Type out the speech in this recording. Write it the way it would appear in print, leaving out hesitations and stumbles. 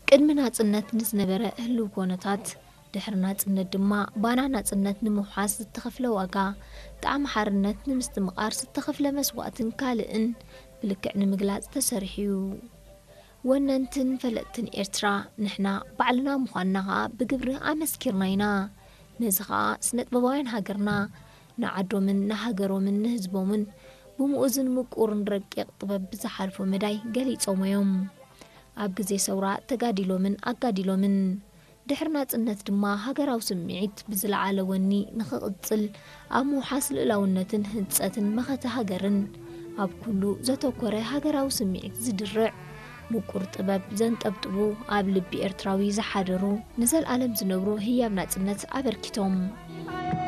ቅድሚ ናጽነት ንዝነበረ ህልው ኮነታት ድሕሪ ናጽነት ድማ ባና ናጽነት ንምውሓስ ዝተኸፍለ ዋጋ ጣዕሚ ሓርነት ንምስትምቓር ዝተኸፍለ መስዋዕትን ካልእን ብልክዕ ንምግላጽ ተሰሪሕዩ ወነንትን ፈለጥትን ኤርትራ ንሕና ባዕልና ምዃንና ብግብሪ ኣመስኪርና ኢና ነዚ ኸኣ ስነጥበባውያን ሃገርና ንዓዶምን ንሃገሮምን ንህዝቦምን ብምኡዝን ምቁርን ረቂቕ ጥበብ ብዝሓልፎ መዳይ ገሊፆም እዮም ኣብ ግዜ ሰውራ ተጋዲሎምን ኣጋዲሎምን ድሕሪ ናጽነት ድማ ሃገራዊ ስምዒት ብዝለዓለ ወኒ ንኽቕጽል ኣብ ምውሓስ ልእላውነትን ህንጸትን መኸተ ሃገርን ኣብ ኩሉ ዘተኮረ ሃገራዊ ስምዒት ዝድርዕ ምቁር ጥበብ ዘንጠብጥቡ ኣብ ልቢ ኤርትራዊ ዝሓደሩ ንዘለዓለም ዝነብሩ ህያብ ናጽነት ኣበርኪቶም